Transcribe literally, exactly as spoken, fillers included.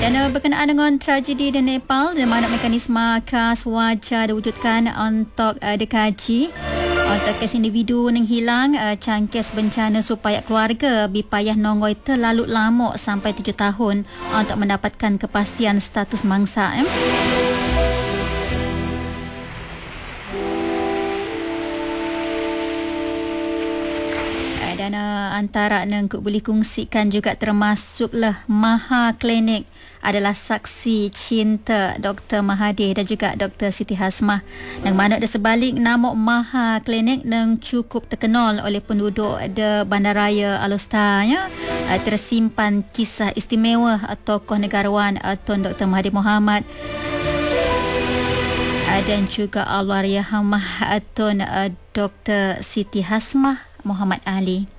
Dan uh, berkenaan dengan tragedi di Nepal, di mana mekanisme khas wajah diwujudkan untuk uh, dikaji. Untuk kes individu yang hilang, uh, cangkes bencana supaya keluarga bipayah nongoi terlalu lama sampai tujuh tahun untuk mendapatkan kepastian status mangsa. Eh? Dan uh, antara yang boleh kongsikan juga termasuklah Maha Klinik adalah saksi cinta Doktor Mahathir dan juga Doktor Siti Hasmah. Yang mana di sebalik nama Maha Klinik yang cukup terkenal oleh penduduk di Bandaraya Alor ya, uh, tersimpan kisah istimewa tokoh negarawan uh, Tun Doktor Mahathir Mohamad uh, dan juga Allahyarhamah uh, Tun uh, Doktor Siti Hasmah Muhammad Ali.